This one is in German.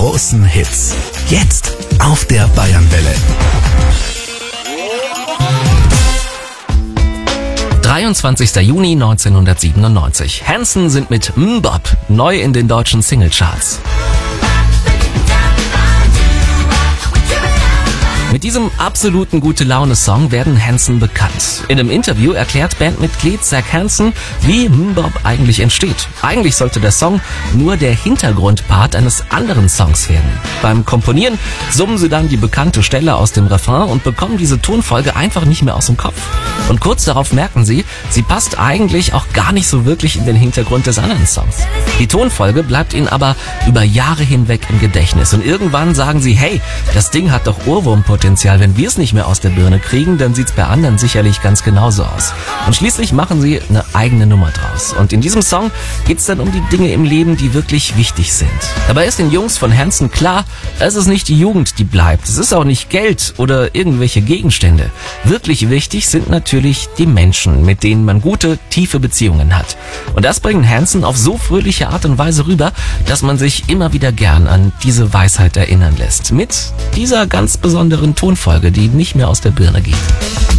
großen Hits. Jetzt auf der Bayernwelle. 23. Juni 1997. Hanson sind mit MMMBop neu in den deutschen Singlecharts. Mit diesem absoluten Gute-Laune-Song werden Hanson bekannt. In einem Interview erklärt Bandmitglied Zach Hanson, wie MMMBop eigentlich entsteht. Eigentlich sollte der Song nur der Hintergrundpart eines anderen Songs werden. Beim Komponieren summen sie dann die bekannte Stelle aus dem Refrain und bekommen diese Tonfolge einfach nicht mehr aus dem Kopf. Und kurz darauf merken sie passt eigentlich auch gar nicht so wirklich in den Hintergrund des anderen Songs. Die Tonfolge bleibt ihnen aber über Jahre hinweg im Gedächtnis und irgendwann sagen sie, hey, das Ding hat doch Ohrwurmpotenzial. Wenn wir es nicht mehr aus der Birne kriegen, dann sieht's bei anderen sicherlich ganz genauso aus. Und schließlich machen sie eine eigene Nummer draus. Und in diesem Song geht's dann um die Dinge im Leben, die wirklich wichtig sind. Dabei ist den Jungs von Hanson klar, es ist nicht die Jugend, die bleibt. Es ist auch nicht Geld oder irgendwelche Gegenstände. Wirklich wichtig sind natürlich die Menschen, mit denen man gute, tiefe Beziehungen hat. Und das bringen Hanson auf so fröhliche Art und Weise rüber, dass man sich immer wieder gern an diese Weisheit erinnern lässt. Mit dieser ganz besonderen Tonfolge, die nicht mehr aus der Birne geht.